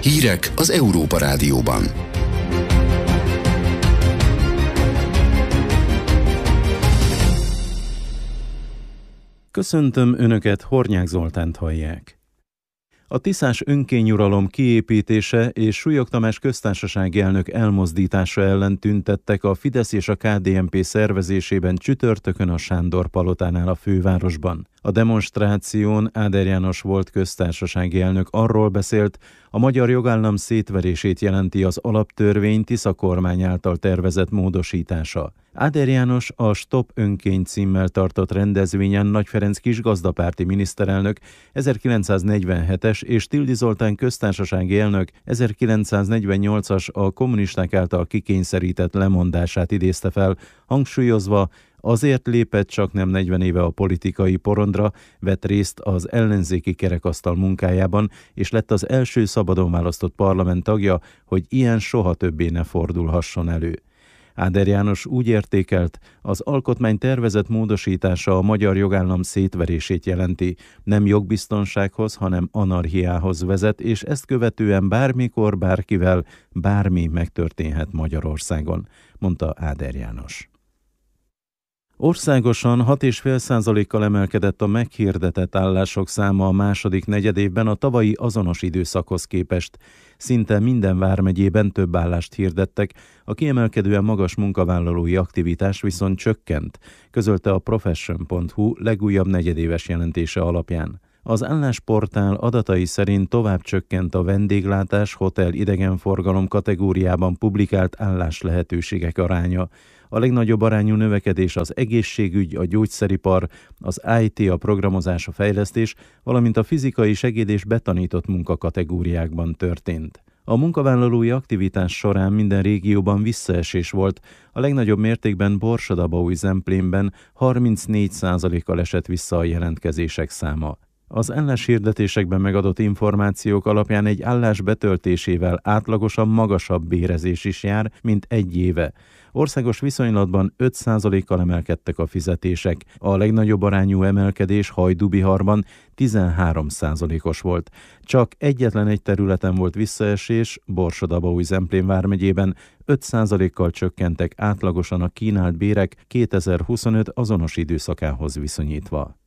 Hírek az Európa Rádióban. Köszöntöm Önöket, Hornyák Zoltánt hallják. A tiszás önkényuralom kiépítése és Súlyog Tamás köztársasági elnök elmozdítása ellen tüntettek a Fidesz és a KDNP szervezésében csütörtökön a Sándor palotánál a fővárosban. A demonstráción Áder János volt köztársasági elnök arról beszélt, a magyar jogállam szétverését jelenti az alaptörvény Tisza kormány által tervezett módosítása. Áder János a Stop önkény címmel tartott rendezvényen Nagy Ferenc kisgazdapárti miniszterelnök 1947-es és Tildy Zoltán köztársasági elnök 1948-as a kommunisták által kikényszerített lemondását idézte fel, hangsúlyozva, azért lépett csak nem 40 éve a politikai porondra, vett részt az ellenzéki kerekasztal munkájában, és lett az első szabadon választott parlament tagja, hogy ilyen soha többé ne fordulhasson elő. Áder János úgy értékelt, az alkotmány tervezett módosítása a magyar jogállam szétverését jelenti, nem jogbiztonsághoz, hanem anarchiához vezet, és ezt követően bármikor, bárkivel, bármi megtörténhet Magyarországon, mondta Áder János. Országosan 6,5%-kal emelkedett a meghirdetett állások száma a második negyedévben a tavalyi azonos időszakhoz képest. Szinte minden vármegyében több állást hirdettek, a kiemelkedően magas munkavállalói aktivitás viszont csökkent, közölte a Profession.hu legújabb negyedéves jelentése alapján. Az állásportál adatai szerint tovább csökkent a vendéglátás, hotel, idegenforgalom kategóriában publikált álláslehetőségek aránya. A legnagyobb arányú növekedés az egészségügy, a gyógyszeripar, az IT, a programozás, a fejlesztés, valamint a fizikai segéd és betanított munkakategóriákban történt. A munkavállalói aktivitás során minden régióban visszaesés volt, a legnagyobb mértékben Borsod-Abaúj-Zemplénben 34%-kal esett vissza a jelentkezések száma. Az álláshirdetésekben megadott információk alapján egy állás betöltésével átlagosan magasabb bérezés is jár, mint egy éve. Országos viszonylatban 5%-kal emelkedtek a fizetések. A legnagyobb arányú emelkedés Hajdú-Biharban 13%-os volt. Csak egyetlen egy területen volt visszaesés, Borsod-Abaúj-Zemplén vármegyében 5%-kal csökkentek átlagosan a kínált bérek 2025 azonos időszakához viszonyítva.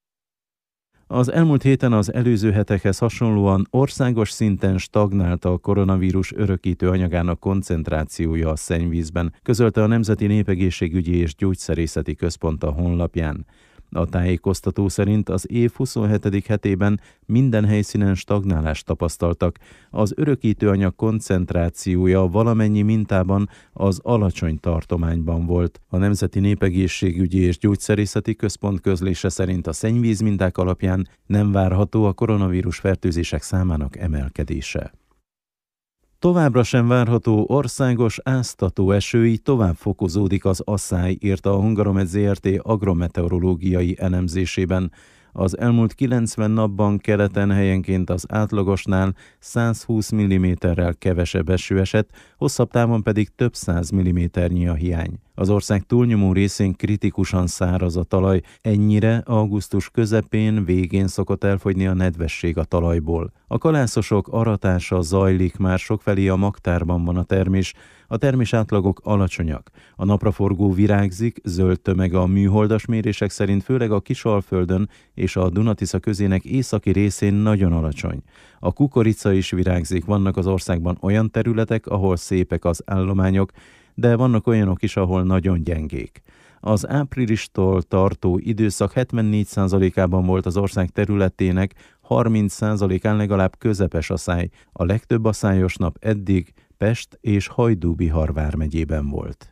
Az elmúlt héten az előző hetekhez hasonlóan országos szinten stagnált a koronavírus örökítő anyagának koncentrációja a szennyvízben, közölte a Nemzeti Népegészségügyi és Gyógyszerészeti Központ a honlapján. A tájékoztató szerint az év 27. hetében minden helyszínen stagnálást tapasztaltak. Az örökítőanyag koncentrációja valamennyi mintában az alacsony tartományban volt. A Nemzeti Népegészségügyi és Gyógyszerészeti Központ közlése szerint a szennyvíz minták alapján nem várható a koronavírus fertőzések számának emelkedése. Továbbra sem várható országos áztató eső, így tovább fokozódik az asszály, írta a Hungaromet Zrt. Agrometeorológiai elemzésében. Az elmúlt 90 napban keleten helyenként az átlagosnál 120 mm-rel kevesebb eső esett, hosszabb távon pedig több 100 mm-nyi a hiány. Az ország túlnyomó részén kritikusan száraz a talaj, ennyire augusztus közepén, végén szokott elfogyni a nedvesség a talajból. A kalászosok aratása zajlik, már sokfelé a magtárban van a termés, a termés átlagok alacsonyak. A napraforgó virágzik, zöld tömege a műholdas mérések szerint főleg a Kisalföldön és a Duna-Tisza közének északi részén nagyon alacsony. A kukorica is virágzik, vannak az országban olyan területek, ahol szépek az állományok, de vannak olyanok is, ahol nagyon gyengék. Az áprilistól tartó időszak 74%-ában volt az ország területének, 30%-án legalább közepes aszály. A legtöbb aszályos nap eddig Pest és Hajdú-Bihar vármegyében volt.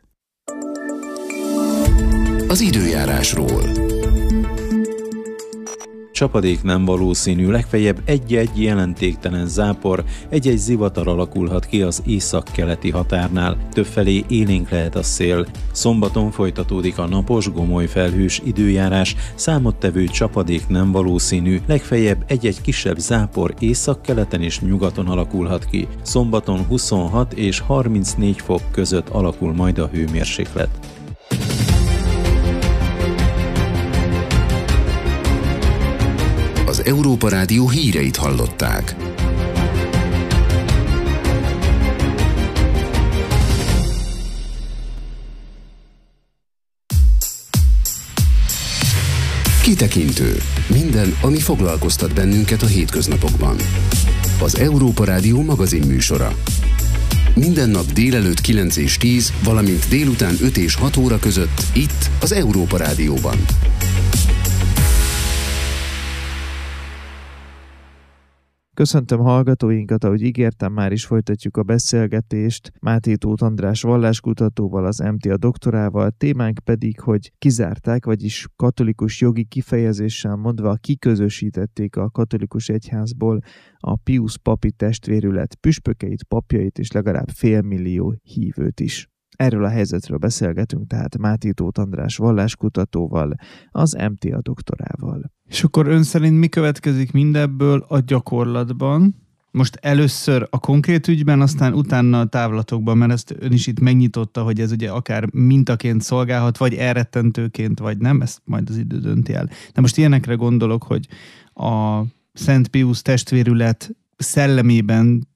Az időjárásról. Csapadék nem valószínű, legfeljebb egy-egy jelentéktelen zápor, egy-egy zivatar alakulhat ki az északkeleti határnál, többfelé élénk lehet a szél. Szombaton folytatódik a napos, gomoly felhős időjárás, számottevő csapadék nem valószínű, legfeljebb egy-egy kisebb zápor északkeleten és nyugaton alakulhat ki. Szombaton 26 és 34 fok között alakul majd a hőmérséklet. Az Európa Rádió híreit hallották. Kitekintő. Minden, ami foglalkoztat bennünket a hétköznapokban. Az Európa Rádió magazinműsora. Minden nap délelőtt 9 és 10, valamint délután 5 és 6 óra között itt az Európa Rádióban. Köszöntöm hallgatóinkat, ahogy ígértem, már is folytatjuk a beszélgetést Máté Tóth András valláskutatóval, az MTA doktorával, témánk pedig, hogy kizárták, vagyis katolikus jogi kifejezéssel mondva kiközösítették a katolikus egyházból a Piusz papi testvérület püspökeit, papjait és legalább 500 000 hívőt is. Erről a helyzetről beszélgetünk tehát Máté Tóth András valláskutatóval, az MTA doktorával. És akkor ön szerint mi következik mindebből a gyakorlatban? Most először a konkrét ügyben, aztán utána a távlatokban, mert ezt ön is itt megnyitotta, hogy ez ugye akár mintaként szolgálhat, vagy elrettentőként, vagy nem, ezt majd az idő dönti el. De most ilyenekre gondolok, hogy a Szent Piusz testvérület szellemében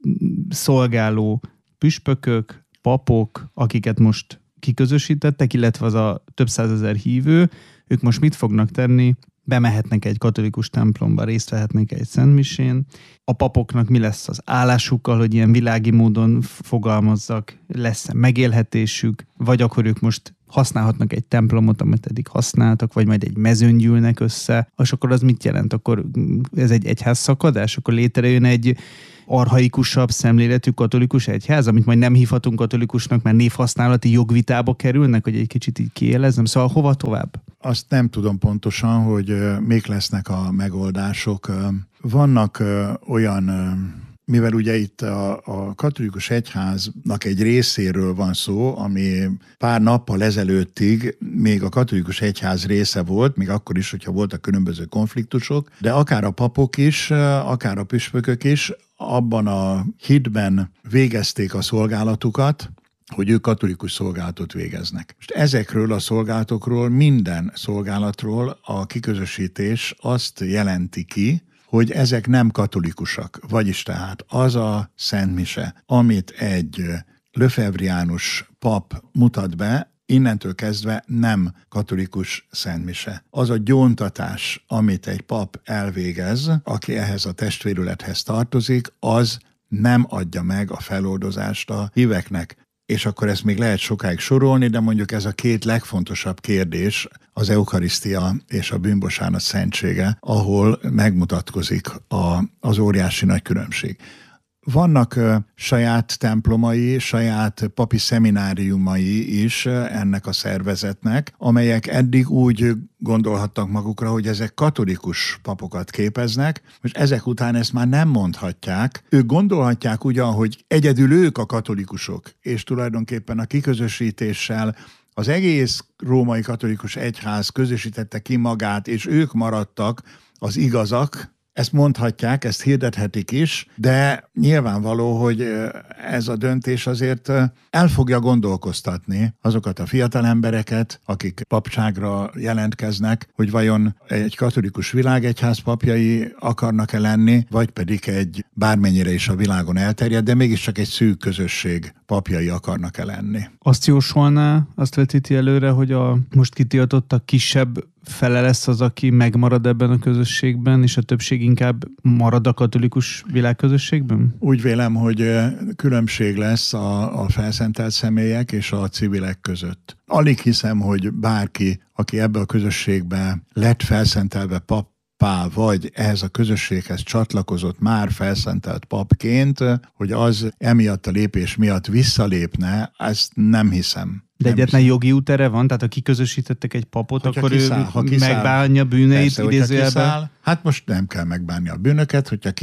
szolgáló püspökök, papok, akiket most kiközösítettek, illetve az a több százezer hívő, ők most mit fognak tenni? Bemehetnek egy katolikus templomba, részt vehetnek egy szentmisén. A papoknak mi lesz az állásukkal, hogy ilyen világi módon fogalmazzak, lesz megélhetésük, vagy akkor ők most használhatnak egy templomot, amit eddig használtak, vagy majd egy mezőn gyűlnek össze, és akkor az mit jelent? Akkor ez egy egyházszakadás? Akkor létrejön egy archaikusabb szemléletű katolikus egyház, amit majd nem hívhatunk katolikusnak, mert névhasználati jogvitába kerülnek, hogy egy kicsit így kiélezem. Szóval hova tovább? Azt nem tudom pontosan, hogy mik lesznek a megoldások. Vannak olyan, mivel ugye itt a katolikus egyháznak egy részéről van szó, ami pár nappal ezelőttig még a katolikus egyház része volt, még akkor is, hogyha voltak különböző konfliktusok, de akár a papok is, akár a püspökök is abban a hitben végezték a szolgálatukat, hogy ők katolikus szolgálatot végeznek. Most ezekről a szolgálatokról, minden szolgálatról a kiközösítés azt jelenti ki, hogy ezek nem katolikusak. Vagyis tehát az a szentmise, amit egy lefebvriánus pap mutat be, innentől kezdve nem katolikus szentmise. Az a gyóntatás, amit egy pap elvégez, aki ehhez a testvérülethez tartozik, az nem adja meg a feloldozást a híveknek. És akkor ezt még lehet sokáig sorolni, de mondjuk ez a két legfontosabb kérdés, az eukarisztia és a bűnbocsánat szentsége, ahol megmutatkozik az óriási nagy különbség. Vannak saját templomai, saját papi szemináriumai is ennek a szervezetnek, amelyek eddig úgy gondolhattak magukra, hogy ezek katolikus papokat képeznek, és ezek után ezt már nem mondhatják. Ők gondolhatják ugyan, hogy egyedül ők a katolikusok, és tulajdonképpen a kiközösítéssel az egész római katolikus egyház közösítette ki magát, és ők maradtak az igazak. Ezt mondhatják, ezt hirdethetik is, de nyilvánvaló, hogy ez a döntés azért el fogja gondolkoztatni azokat a fiatal embereket, akik papságra jelentkeznek, hogy vajon egy katolikus világegyház papjai akarnak-e lenni, vagy pedig egy bármennyire is a világon elterjed, de mégiscsak egy szűk közösség papjai akarnak-e lenni. Azt jósolná, azt vetíti előre, hogy a most kitiltottak kisebb fele lesz az, aki megmarad ebben a közösségben, és a többség inkább marad a katolikus világközösségben? Úgy vélem, hogy különbség lesz a felszentelt személyek és a civilek között. Alig hiszem, hogy bárki, aki ebbe a közösségbe lett felszentelve pappá, vagy ehhez a közösséghez csatlakozott már felszentelt papként, hogy az emiatt a lépés miatt visszalépne, ezt nem hiszem. De egyetlen jogi útere van? Tehát ha kiközösítettek egy papot, hogyha akkor kiszáll, ő megbánja bűneit idézőjelben? Hát most nem kell megbánni a bűnöket, hogyha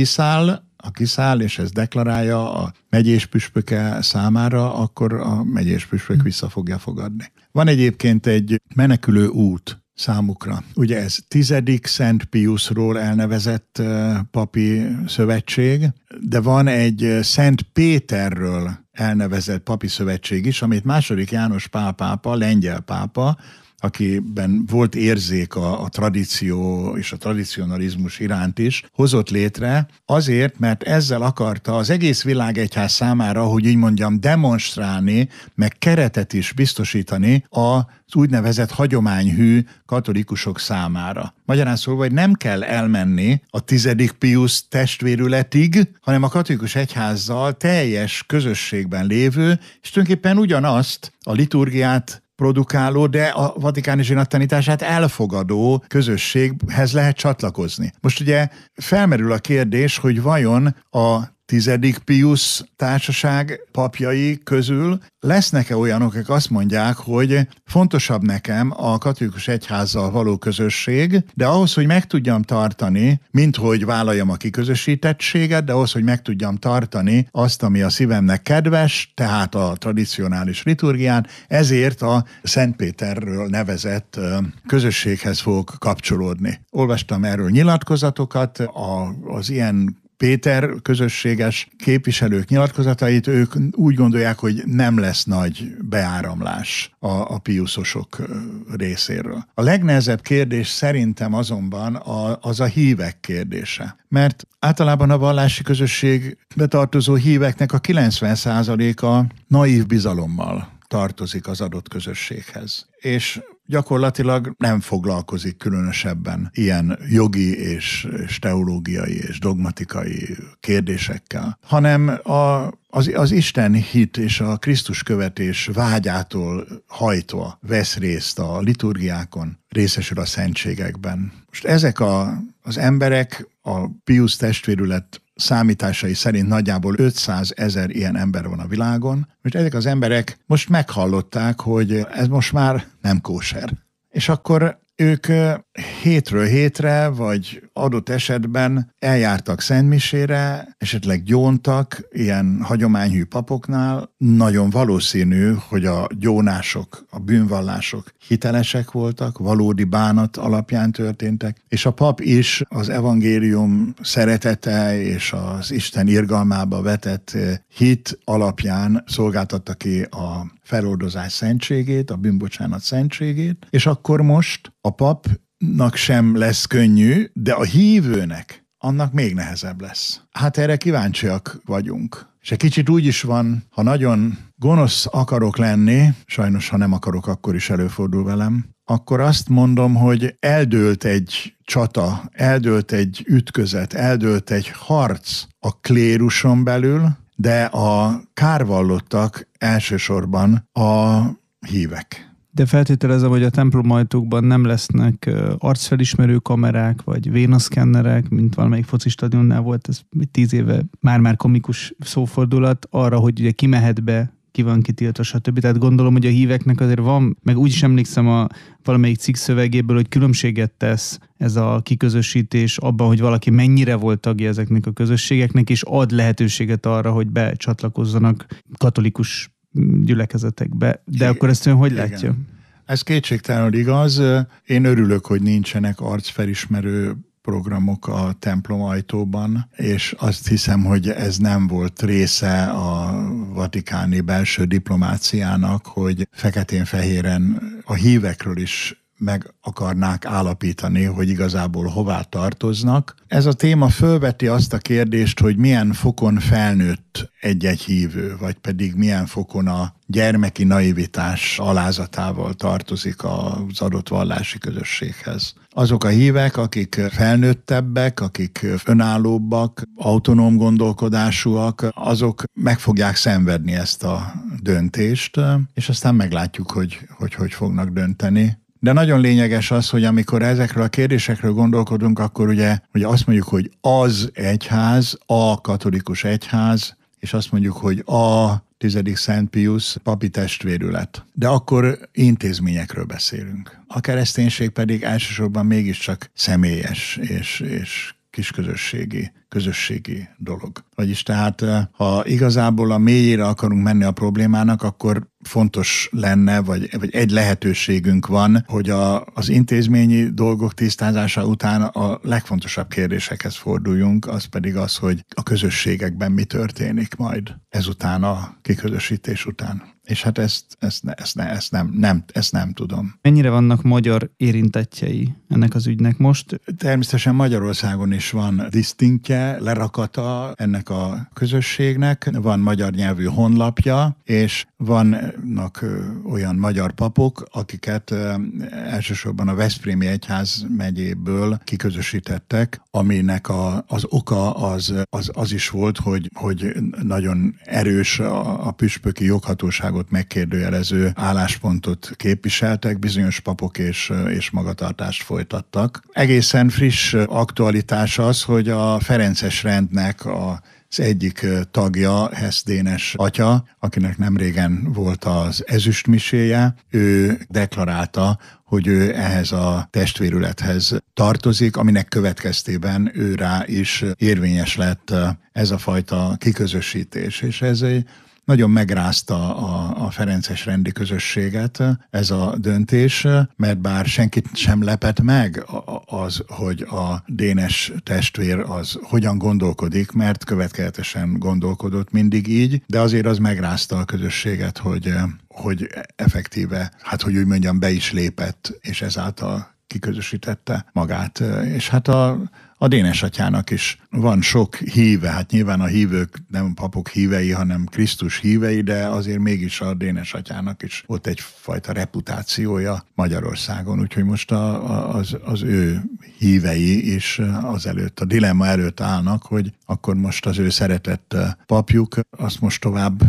kiszáll, és ez deklarálja a megyés püspöke számára, akkor a megyés püspök vissza fogja fogadni. Van egyébként egy menekülő út számukra. Ugye ez 10. Szent Piuszról elnevezett papi szövetség, de van egy Szent Péterről elnevezett papi szövetség is, amit II. János Pál pápa, lengyel pápa akiben volt érzék a tradíció és a tradicionalizmus iránt is, hozott létre azért, mert ezzel akarta az egész világegyház számára, hogy így mondjam, demonstrálni, meg keretet is biztosítani az úgynevezett hagyományhű katolikusok számára. Magyarán szólva, hogy nem kell elmenni a 10. Piusz testvérületig, hanem a katolikus egyházzal teljes közösségben lévő, és tulajdonképpen ugyanazt a liturgiát produkáló, de a vatikáni zsinat tanítását elfogadó közösséghez lehet csatlakozni. Most ugye felmerül a kérdés, hogy vajon a 10. Piusz társaság papjai közül lesznek-e olyanok, akik azt mondják, hogy fontosabb nekem a katolikus egyházzal való közösség, de ahhoz, hogy meg tudjam tartani, mint hogy vállaljam a kiközösítettséget, de ahhoz, hogy meg tudjam tartani azt, ami a szívemnek kedves, tehát a tradicionális liturgián, ezért a Szent Péterről nevezett közösséghez fogok kapcsolódni. Olvastam erről nyilatkozatokat, az ilyen Péter közösséges képviselők nyilatkozatait, ők úgy gondolják, hogy nem lesz nagy beáramlás a piuszosok részéről. A legnehezebb kérdés szerintem azonban az a hívek kérdése. Mert általában a vallási közösségbe tartozó híveknek a 90%-a naív bizalommal tartozik az adott közösséghez. És gyakorlatilag nem foglalkozik különösebben ilyen jogi és teológiai és dogmatikai kérdésekkel, hanem az Isten hit és a Krisztus követés vágyától hajtva vesz részt a liturgiákon, részesül a szentségekben. Most ezek az emberek, a Piusz testvérület számításai szerint nagyjából 500 000 ilyen ember van a világon. Most ezek az emberek most meghallották, hogy ez most már nem kóser. És akkor ők hétről hétre, vagy adott esetben eljártak szentmisére, esetleg gyóntak ilyen hagyományhű papoknál. Nagyon valószínű, hogy a gyónások, a bűnvallások hitelesek voltak, valódi bánat alapján történtek, és a pap is az evangélium szeretete és az Isten irgalmába vetett hit alapján szolgáltatta ki a feloldozás szentségét, a bűnbocsánat szentségét, és akkor most a papnak sem lesz könnyű, de a hívőnek annak még nehezebb lesz. Hát erre kíváncsiak vagyunk. És egy kicsit úgy is van, ha nagyon gonosz akarok lenni, sajnos ha nem akarok, akkor is előfordul velem, akkor azt mondom, hogy eldőlt egy csata, eldőlt egy ütközet, eldőlt egy harc a kléruson belül, de a kárvallottak elsősorban a hívek. De feltételezem, hogy a templomajtókban nem lesznek arcfelismerő kamerák, vagy vénaszkennerek, mint valamelyik focistadionnál volt, ez 10 éve már komikus szófordulat, arra, hogy ugye ki mehet be, ki van kitiltva, stb. Tehát gondolom, hogy a híveknek azért van, meg úgy is emlékszem a valamelyik cikk szövegéből, hogy különbséget tesz ez a kiközösítés abban, hogy valaki mennyire volt tagja ezeknek a közösségeknek, és ad lehetőséget arra, hogy becsatlakozzanak katolikus gyülekezetekbe. De akkor ezt ön hogy látja? Ez kétségtelenül igaz. Én örülök, hogy nincsenek arcfelismerő programok a templom ajtóban, és azt hiszem, hogy ez nem volt része a vatikáni belső diplomáciának, hogy feketén-fehéren a hívekről is meg akarnák állapítani, hogy igazából hová tartoznak. Ez a téma fölveti azt a kérdést, hogy milyen fokon felnőtt egy-egy hívő, vagy pedig milyen fokon a gyermeki naivitás alázatával tartozik az adott vallási közösséghez. Azok a hívek, akik felnőttebbek, akik önállóbbak, autonóm gondolkodásúak, azok meg fogják szenvedni ezt a döntést, és aztán meglátjuk, hogy fognak dönteni. De nagyon lényeges az, hogy amikor ezekről a kérdésekről gondolkodunk, akkor ugye azt mondjuk, hogy az egyház, a katolikus egyház, és azt mondjuk, hogy a 10. Szent Piusz papi testvérület. De akkor intézményekről beszélünk. A kereszténység pedig elsősorban mégiscsak személyes és kisközösségi közösségi dolog. Vagyis tehát, ha igazából a mélyére akarunk menni a problémának, akkor fontos lenne, vagy egy lehetőségünk van, hogy az intézményi dolgok tisztázása után a legfontosabb kérdésekhez forduljunk, az pedig az, hogy a közösségekben mi történik majd ezután a kiközösítés után. És hát ezt nem tudom. Mennyire vannak magyar érintettjei ennek az ügynek most? Természetesen Magyarországon is van disztinktje, lerakata ennek a közösségnek, van magyar nyelvű honlapja, és vannak olyan magyar papok, akiket elsősorban a Veszprémi Egyház megyéből kiközösítettek, aminek az oka az is volt, hogy nagyon erős a püspöki joghatóságot megkérdőjelező álláspontot képviseltek, bizonyos papok és magatartást folytattak. Egészen friss aktualitás az, hogy a ferences rendnek az egyik tagja, Hess Dénes atya, akinek nemrégen volt az ezüstmiséje, ő deklarálta, hogy ő ehhez a testvérülethez tartozik, aminek következtében ő rá is érvényes lett ez a fajta kiközösítés. És ez nagyon megrázta a ferences rendi közösséget ez a döntés, mert bár senkit sem lepett meg az, hogy a Dénes testvér az hogyan gondolkodik, mert következetesen gondolkodott mindig így, de azért az megrázta a közösséget, hogy effektíve, hát hogy úgy mondjam, be is lépett, és ezáltal kiközösítette magát. És hát a Dénes atyának is van sok híve, hát nyilván a hívők nem papok hívei, hanem Krisztus hívei, de azért mégis a Dénes atyának is ott egyfajta reputációja Magyarországon, úgyhogy most az ő hívei is azelőtt, a dilemma előtt állnak, hogy akkor most az ő szeretett papjuk azt most tovább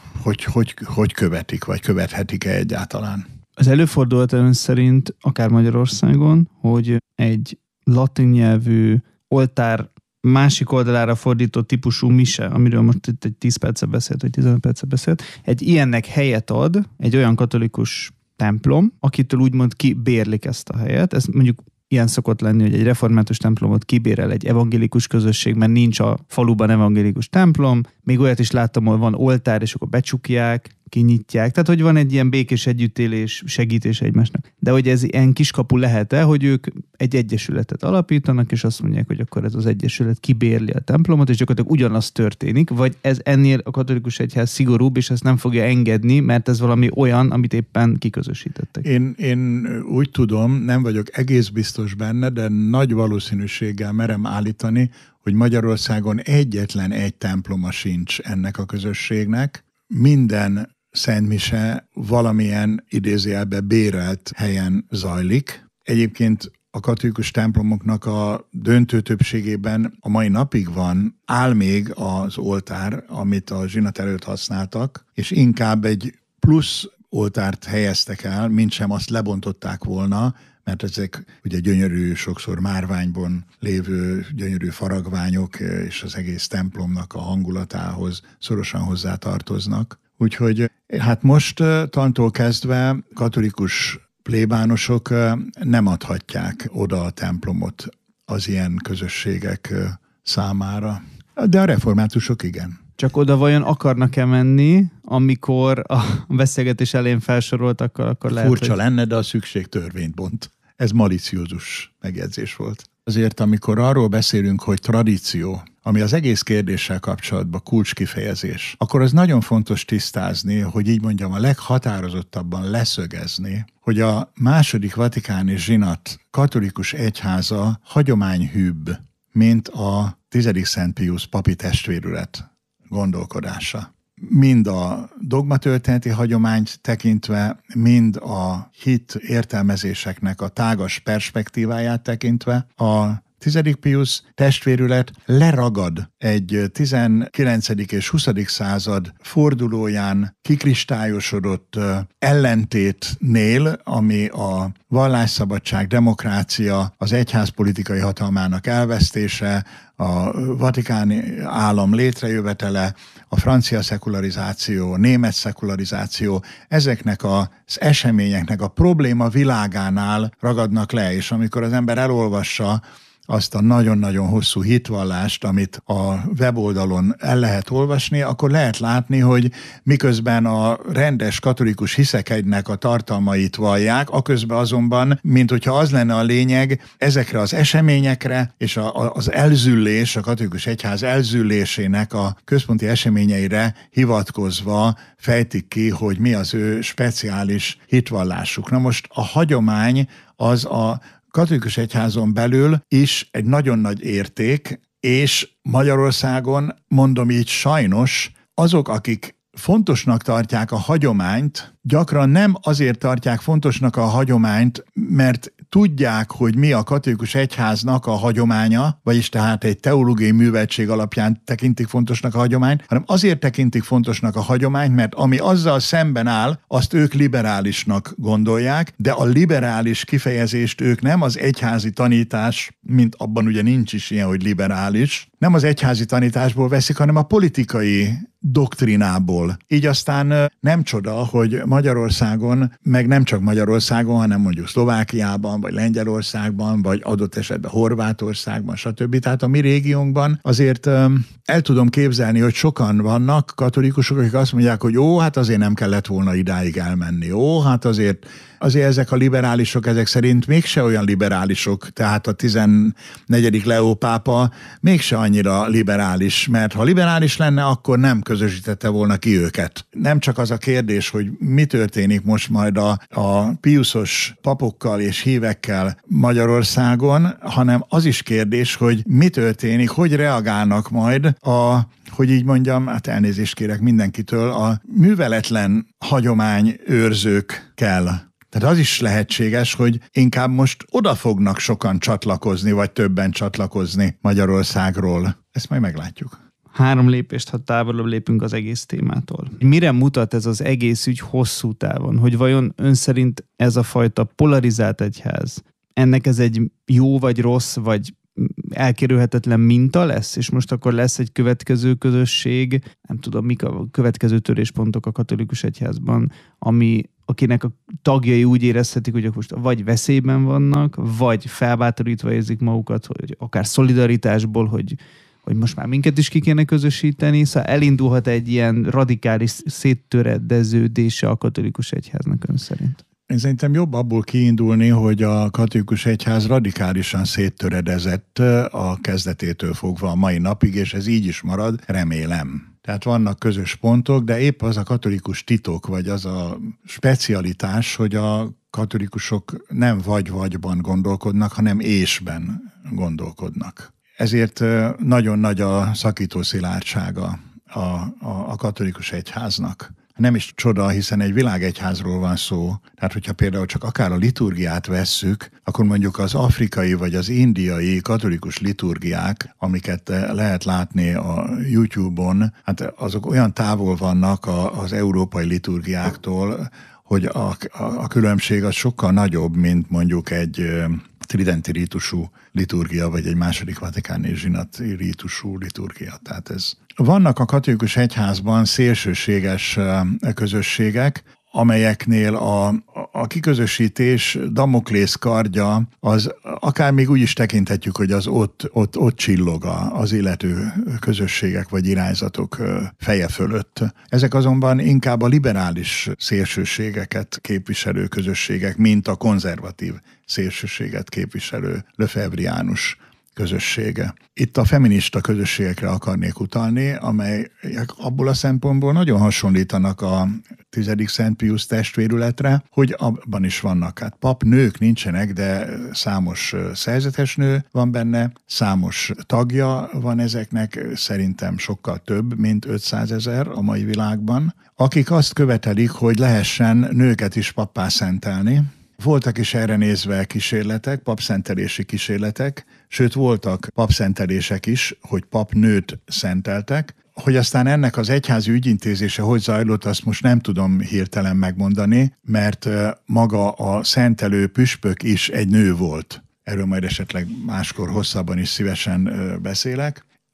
hogy követik, vagy követhetik-e egyáltalán. Az előfordulhat ön szerint, akár Magyarországon, hogy egy latin nyelvű oltár másik oldalára fordított típusú mise, amiről most itt egy 10 perce beszélt, vagy 15 perce beszélt, egy ilyennek helyet ad egy olyan katolikus templom, akitől úgymond kibérlik ezt a helyet. Ez mondjuk ilyen szokott lenni, hogy egy református templomot kibérel egy evangélikus közösség, mert nincs a faluban evangélikus templom. Még olyat is láttam, hogy van oltár, és akkor becsukják, kinyitják. Tehát, hogy van egy ilyen békés együttélés, segítés egymásnak. De hogy ez ilyen kiskapu lehet-e, hogy ők egy egyesületet alapítanak, és azt mondják, hogy akkor ez az egyesület kibérli a templomot, és gyakorlatilag ugyanaz történik, vagy ez ennél a katolikus egyház szigorúbb, és ezt nem fogja engedni, mert ez valami olyan, amit éppen kiközösítettek. Én úgy tudom, nem vagyok egész biztos benne, de nagy valószínűséggel merem állítani, hogy Magyarországon egyetlen egy temploma sincs ennek a közösségnek. Minden szentmise valamilyen idézőjelbe bérelt helyen zajlik. Egyébként a katolikus templomoknak a döntő többségében a mai napig áll még az oltár, amit a zsinat előtt használtak, és inkább egy plusz oltárt helyeztek el, mintsem azt lebontották volna, mert ezek ugye gyönyörű, sokszor márványban lévő gyönyörű faragványok, és az egész templomnak a hangulatához szorosan hozzátartoznak. Úgyhogy hát most tantól kezdve katolikus plébánosok nem adhatják oda a templomot az ilyen közösségek számára. De a reformátusok igen. Csak oda vajon akarnak-e menni, amikor a beszélgetés elején felsoroltak, akkor lehet, furcsa lenne, de a szükség törvényt bont. Ez maliciózus megjegyzés volt. Azért, amikor arról beszélünk, hogy tradíció, ami az egész kérdéssel kapcsolatban kulcskifejezés, akkor az nagyon fontos tisztázni, hogy így mondjam, a leghatározottabban leszögezni, hogy a második vatikáni zsinat katolikus egyháza hagyományhűbb, mint a 10. Szent Piusz papi testvérület gondolkodása. Mind a dogmatörténeti hagyományt tekintve, mind a hit értelmezéseknek a tágas perspektíváját tekintve, a 10. Piusz testvérület leragad egy 19. és 20. század fordulóján kikristályosodott ellentétnél, ami a vallásszabadság, demokrácia, az egyház politikai hatalmának elvesztése, a vatikáni állam létrejövetele, a francia szekularizáció, a német szekularizáció, ezeknek az eseményeknek a probléma világánál ragadnak le, és amikor az ember elolvassa azt a nagyon-nagyon hosszú hitvallást, amit a weboldalon el lehet olvasni, akkor lehet látni, hogy miközben a rendes katolikus hiszekednek a tartalmait vallják, aközben azonban, mint hogyha az lenne a lényeg, ezekre az eseményekre és az elzüllés, a katolikus egyház elzüllésének a központi eseményeire hivatkozva fejtik ki, hogy mi az ő speciális hitvallásuk. Na most a hagyomány az a katolikus egyházon belül is egy nagyon nagy érték, és Magyarországon, mondom így sajnos, azok, akik fontosnak tartják a hagyományt, gyakran nem azért tartják fontosnak a hagyományt, mert tudják, hogy mi a katolikus egyháznak a hagyománya, vagyis tehát egy teológiai műveltség alapján tekintik fontosnak a hagyományt, hanem azért tekintik fontosnak a hagyományt, mert ami azzal szemben áll, azt ők liberálisnak gondolják, de a liberális kifejezést ők nem az egyházi tanítás, mint abban ugye nincs is ilyen, hogy liberális, nem az egyházi tanításból veszik, hanem a politikai doktrinából. Így aztán nem csoda, hogy Magyarországon, meg nem csak Magyarországon, hanem mondjuk Szlovákiában, vagy Lengyelországban, vagy adott esetben Horvátországban, stb. Tehát a mi régiónkban azért el tudom képzelni, hogy sokan vannak katolikusok, akik azt mondják, hogy jó, hát azért nem kellett volna idáig elmenni. Jó, hát azért ezek a liberálisok, ezek szerint mégse olyan liberálisok, tehát a 14. Leó pápa mégse annyira liberális, mert ha liberális lenne, akkor nem közösítette volna ki őket. Nem csak az a kérdés, hogy mi történik most majd a piuszos papokkal és hívekkel Magyarországon, hanem az is kérdés, hogy mi történik, hogy reagálnak majd hogy így mondjam, hát elnézést kérek mindenkitől, a műveletlen hagyományőrzőkkel. Tehát az is lehetséges, hogy inkább most oda fognak sokan csatlakozni, vagy többen csatlakozni Magyarországról. Ezt majd meglátjuk. 3 lépést, ha távolabb lépünk az egész témától. Mire mutat ez az egész ügy hosszú távon? Hogy vajon ön szerint ez a fajta polarizált egyház, ennek ez egy jó vagy rossz, vagy elkerülhetetlen minta lesz, és most akkor lesz egy következő közösség, nem tudom, mik a következő töréspontok a katolikus egyházban, akinek a tagjai úgy érezhetik, hogy most vagy veszélyben vannak, vagy felbátorítva érzik magukat, hogy akár szolidaritásból, hogy most már minket is ki kéne közösíteni, szóval elindulhat egy ilyen radikális széttöredeződése a katolikus egyháznak ön szerint. Én szerintem jobb abból kiindulni, hogy a katolikus egyház radikálisan széttöredezett a kezdetétől fogva a mai napig, és ez így is marad, remélem. Tehát vannak közös pontok, de épp az a katolikus titok, vagy az a specialitás, hogy a katolikusok nem vagy-vagyban gondolkodnak, hanem ésben gondolkodnak. Ezért nagyon nagy a szakító szilárdsága a katolikus egyháznak. Nem is csoda, hiszen egy világegyházról van szó. Tehát, hogyha például csak akár a liturgiát vesszük, akkor mondjuk az afrikai vagy az indiai katolikus liturgiák, amiket lehet látni a YouTube-on, hát azok olyan távol vannak az európai liturgiáktól, hogy a különbség az sokkal nagyobb, mint mondjuk egy tridenti rítusú liturgia, vagy egy második vatikáni zsinati rítusú liturgia. Tehát vannak a katolikus egyházban szélsőséges közösségek, amelyeknél a kiközösítés Damoklész kardja, az akár még úgy is tekinthetjük, hogy az ott csillog az illető közösségek vagy irányzatok feje fölött. Ezek azonban inkább a liberális szélsőségeket képviselő közösségek, mint a konzervatív szélsőséget képviselő lefebvriánus közössége. Itt a feminista közösségekre akarnék utalni, amelyek abból a szempontból nagyon hasonlítanak a 10. Szent Piusz testvérületre, hogy abban is vannak. Hát papnők nincsenek, de számos szerzetes nő van benne, számos tagja van ezeknek, szerintem sokkal több, mint 500 000 a mai világban, akik azt követelik, hogy lehessen nőket is pappá szentelni. Voltak is erre nézve kísérletek, papszentelési kísérletek, sőt voltak papszentelések is, hogy papnőt szenteltek. Hogy aztán ennek az egyházi ügyintézése hogy zajlott, azt most nem tudom hirtelen megmondani, mert maga a szentelő püspök is egy nő volt. Erről majd esetleg máskor hosszabban is szívesen beszélek.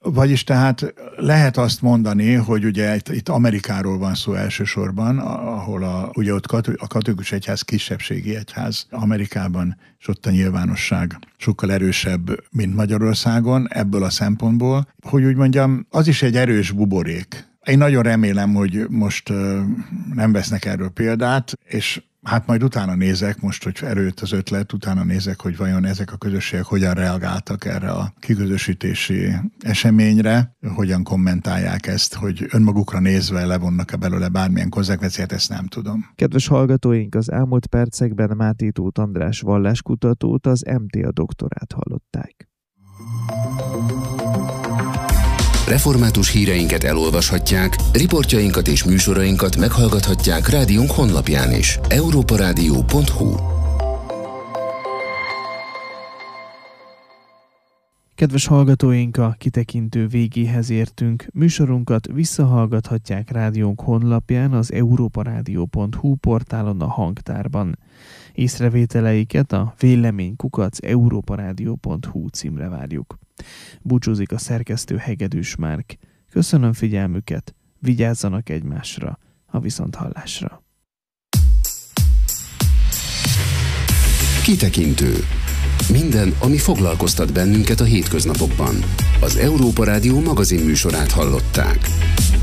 Vagyis tehát lehet azt mondani, hogy ugye itt Amerikáról van szó elsősorban, ahol ugye ott a katolikus egyház kisebbségi egyház Amerikában, és ott a nyilvánosság sokkal erősebb, mint Magyarországon ebből a szempontból, hogy úgy mondjam, az is egy erős buborék. Én nagyon remélem, hogy most nem vesznek erről példát, és hát majd utána nézek, most, hogy előtt az ötlet, utána nézek, hogy vajon ezek a közösségek hogyan reagáltak erre a kiközösítési eseményre, hogyan kommentálják ezt, hogy önmagukra nézve levonnak-e belőle bármilyen konzekvenciát, ezt nem tudom. Kedves hallgatóink, az elmúlt percekben Máté Tóth András valláskutatót, az MTA doktorát hallották. Református híreinket elolvashatják, riportjainkat és műsorainkat meghallgathatják rádiónk honlapján is. europaradio.hu. Kedves hallgatóink, a kitekintő végéhez értünk. Műsorunkat visszahallgathatják rádiónk honlapján, az europaradio.hu portálon, a hangtárban. Észrevételeiket a vélemény@europaradio.hu címre várjuk. Búcsúzik a szerkesztő Hegedűs Márk. Köszönöm figyelmüket, vigyázzanak egymásra, a viszonthallásra. Kitekintő. Minden, ami foglalkoztat bennünket a hétköznapokban. Az Európa Rádió magazin műsorát hallották.